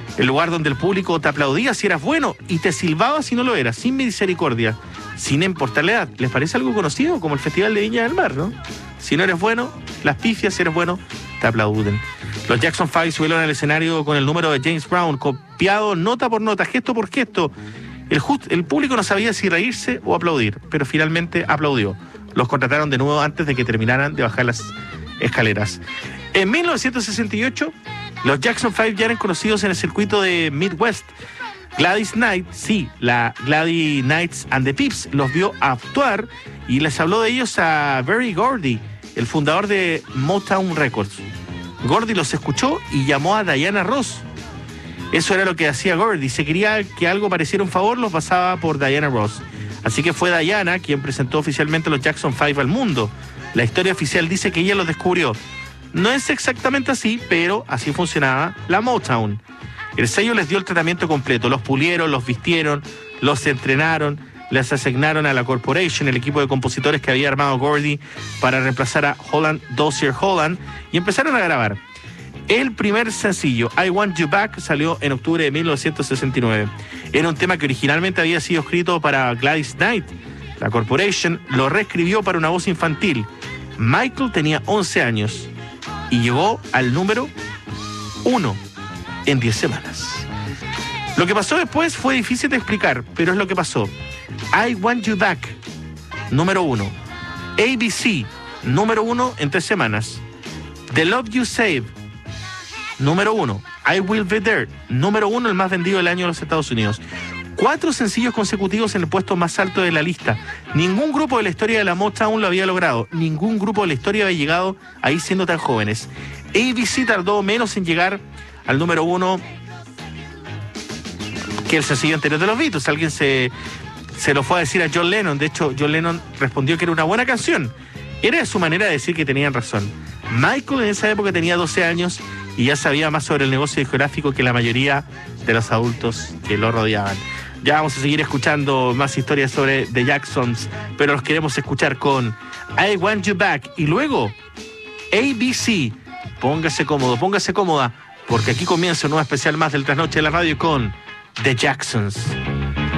El lugar donde el público te aplaudía si eras bueno y te silbaba si no lo eras, sin misericordia, sin importar la edad. ¿Les parece algo conocido? Como el Festival de Viña del Mar, ¿no? Si no eres bueno, las pifias, si eres bueno, te aplauden. Los Jackson 5 subieron al escenario con el número de James Brown, copiado nota por nota, gesto por gesto. El público no sabía si reírse o aplaudir, pero finalmente aplaudió. Los contrataron de nuevo antes de que terminaran de bajar las escaleras. En 1968, los Jackson 5 ya eran conocidos en el circuito de Midwest. Gladys Knight, sí, la Gladys Knights and the Pips, los vio actuar y les habló de ellos a Berry Gordy, el fundador de Motown Records. Gordy los escuchó y llamó a Diana Ross. Eso era lo que hacía Gordy. Si quería que algo pareciera un favor, los pasaba por Diana Ross. Así que fue Diana quien presentó oficialmente a los Jackson 5 al mundo. La historia oficial dice que ella los descubrió. No es exactamente así, pero así funcionaba la Motown. El sello les dio el tratamiento completo. Los pulieron, los vistieron, los entrenaron, les asignaron a la Corporation, el equipo de compositores que había armado Gordy para reemplazar a Holland Dozier Holland, y empezaron a grabar. El primer sencillo, I Want You Back, salió en octubre de 1969. Era un tema que originalmente había sido escrito para Gladys Knight. La Corporation lo reescribió para una voz infantil. Michael tenía 11 años y llegó al número 1 en 10 semanas. Lo que pasó después fue difícil de explicar, pero es lo que pasó. I Want You Back, número 1. ABC, número 1 en 3 semanas. The Love You Save, número 1. I Will Be There, número 1, el más vendido del año en los Estados Unidos. 4 sencillos consecutivos en el puesto más alto de la lista. Ningún grupo de la historia de la Motown lo había logrado. Ningún grupo de la historia había llegado ahí siendo tan jóvenes. ABC tardó menos en llegar al número 1 que el sencillo anterior de los Beatles. Alguien se lo fue a decir a John Lennon. De hecho, John Lennon respondió que era una buena canción. Era su manera de decir que tenían razón. Michael en esa época tenía 12 años y ya sabía más sobre el negocio discográfico que la mayoría de los adultos que lo rodeaban. Ya vamos a seguir escuchando más historias sobre The Jacksons, pero los queremos escuchar con I Want You Back y luego ABC. Póngase cómodo, póngase cómoda, porque aquí comienza un nuevo especial más del Trasnoche de la Radio con The Jacksons.